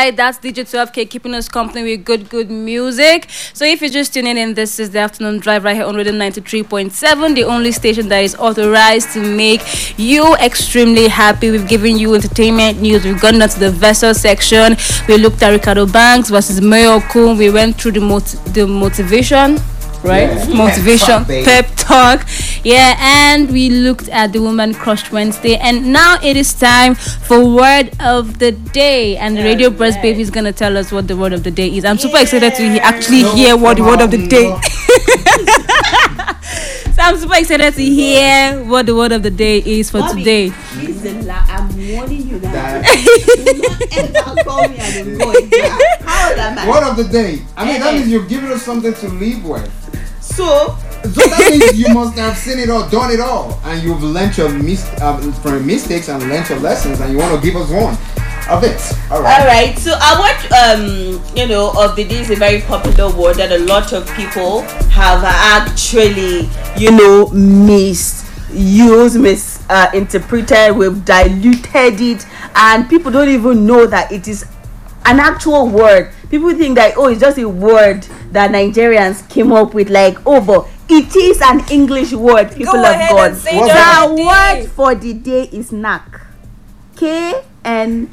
right, that's DJ 12K keeping us company with good music. So if you're just tuning in, this is the afternoon drive right here on Radio 93.7, the only station that is authorized to make you extremely happy. We've given you entertainment news. We've gone down to the vessel section. We looked at Ricardo Banks versus Mayo Kun. We went through the motivation. Right? Yeah. Motivation, pep talk. Yeah, and we looked at the Woman Crush Wednesday. And now it is time for Word of the Day. And the Radio Breast Baby is going to tell us what the Word of the Day is. I'm super excited to actually hear what the Word of the Day So I'm super excited to hear what the Word of the Day is for today. I'm warning you guys. Do not ever call me and go How old am I? Word of the Day. I mean, that means you're giving us something to live with. So that means you must have seen it all, done it all, and you've learned your from mistakes and learned your lessons, and you want to give us one of it. All right. So our word, of the day is a very popular word that a lot of people have actually, misinterpreted. We've diluted it, and people don't even know that it is an actual word. People think that it's just a word that Nigerians came up with, but it is an English word, people of God. The word for the day is knack. Knack.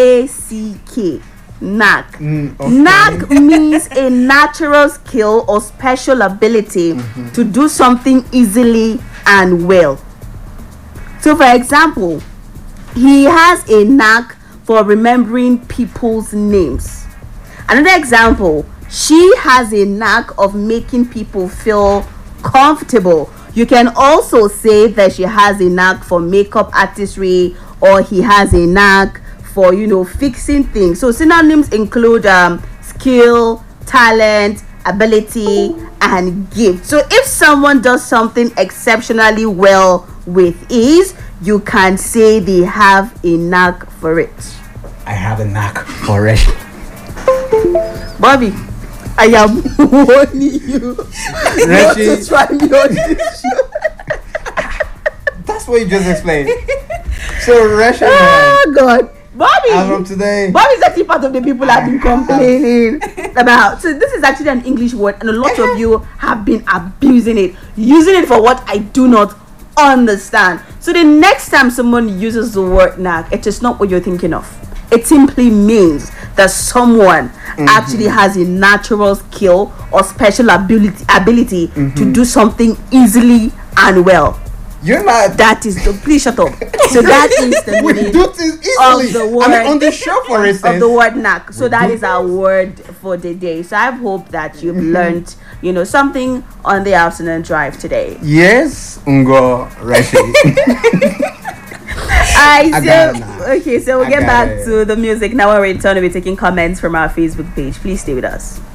Knack. Knack means a natural skill or special ability to do something easily and well. So for example, he has a knack for remembering people's names. Another example, she has a knack of making people feel comfortable. You can also say that she has a knack for makeup artistry, or he has a knack for fixing things. So synonyms include skill, talent, ability, and gift. So if someone does something exceptionally well with ease, you can say they have a knack for it. I have a knack for it. Bobby, I am warning you not to try me on this show. That's what you just explained. So Russia, God, Bobby, as from today, Bobby's actually part of the people I've been complaining about. So this is actually an English word, and a lot of you have been abusing it, using it for what I do not understand. So the next time someone uses the word knack, it is not what you're thinking of. It simply means that someone actually has a natural skill or special ability to do something easily and well. You're not. That is please shut up. So that is the meaning of the word on the show, for instance, of the word knack. So that is our word for the day. So I hope that you've learned, something on the afternoon drive today. Yes, Ngo Rashi. So we'll get back to the music now. When we return, we'll be taking comments from our Facebook page. Please stay with us.